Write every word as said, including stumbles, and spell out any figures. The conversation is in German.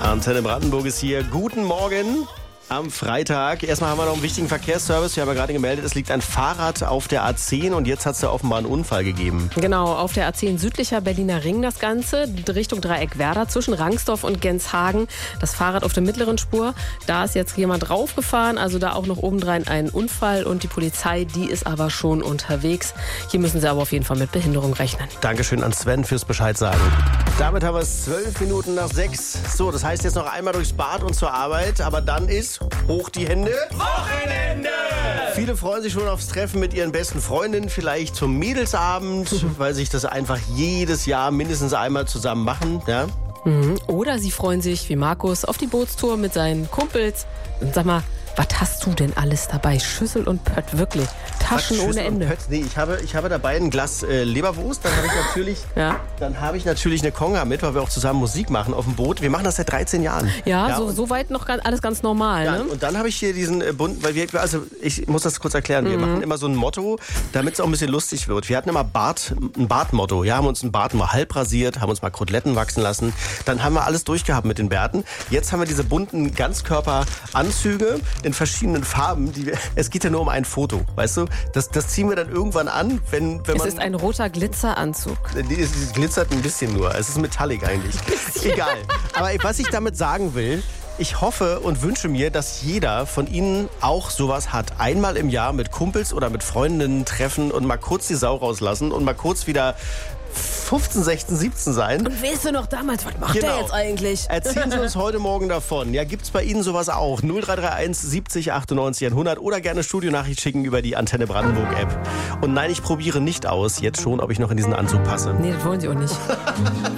Antenne Brandenburg ist hier. Guten Morgen am Freitag. Erstmal haben wir noch einen wichtigen Verkehrsservice. Wir haben ja gerade gemeldet, es liegt ein Fahrrad auf der A zehn und jetzt hat es ja offenbar einen Unfall gegeben. Genau, auf der A zehn südlicher Berliner Ring das Ganze, Richtung Dreieck-Werder zwischen Rangsdorf und Genshagen. Das Fahrrad auf der mittleren Spur, da ist jetzt jemand draufgefahren, also da auch noch obendrein ein Unfall und die Polizei, die ist aber schon unterwegs. Hier müssen sie aber auf jeden Fall mit Behinderung rechnen. Dankeschön an Sven fürs Bescheid sagen. Damit haben wir es zwölf Minuten nach sechs. So, das heißt jetzt noch einmal durchs Bad und zur Arbeit, aber dann ist hoch die Hände. Wochenende! Viele freuen sich schon aufs Treffen mit ihren besten Freundinnen, vielleicht zum Mädelsabend, weil sich das einfach jedes Jahr mindestens einmal zusammen machen. Ja? Mhm. Oder sie freuen sich, wie Markus, auf die Bootstour mit seinen Kumpels. Und sag mal, was hast du denn alles dabei? Schüssel und Pött, wirklich. Taschen Schüssel ohne Ende. Und Pött? Nee, ich habe, ich habe dabei ein Glas äh, Leberwurst. Dann habe ich natürlich, Ja. dann habe ich natürlich eine Konga mit, weil wir auch zusammen Musik machen auf dem Boot. Wir machen das seit dreizehn Jahren. Ja, so, und- so weit noch ganz, alles ganz normal. Ja, Ne? und dann habe ich hier diesen äh, bunten, weil wir, also ich muss das kurz erklären, wir machen immer so ein Motto, damit es auch ein bisschen lustig wird. Wir hatten immer Bart, ein Bartmotto, ja, haben uns einen Bart mal halb rasiert, haben uns mal Koteletten wachsen lassen, dann haben wir alles durchgehabt mit den Bärten. Jetzt haben wir diese bunten Ganzkörperanzüge in verschiedenen Farben, die wir, es geht ja nur um ein Foto, weißt du? Das, das ziehen wir dann irgendwann an, wenn, wenn Es man... ist ein roter Glitzeranzug. Nee, Es es glitzert ein bisschen nur. Es ist metallic eigentlich. Egal. Aber was ich damit sagen will, ich hoffe und wünsche mir, dass jeder von Ihnen auch sowas hat. Einmal im Jahr mit Kumpels oder mit Freundinnen treffen und mal kurz die Sau rauslassen und mal kurz wieder fünfzehn, sechzehn, siebzehn sein. Und weißt du noch damals, was macht Genau. der jetzt eigentlich? Erzählen Sie uns heute Morgen davon. Ja, gibt's bei Ihnen sowas auch? null drei drei eins siebzig achtundneunzig hundert oder gerne Studionachricht schicken über die Antenne Brandenburg App. Und nein, ich probiere nicht aus, jetzt schon, ob ich noch in diesen Anzug passe. Nee, das wollen sie auch nicht.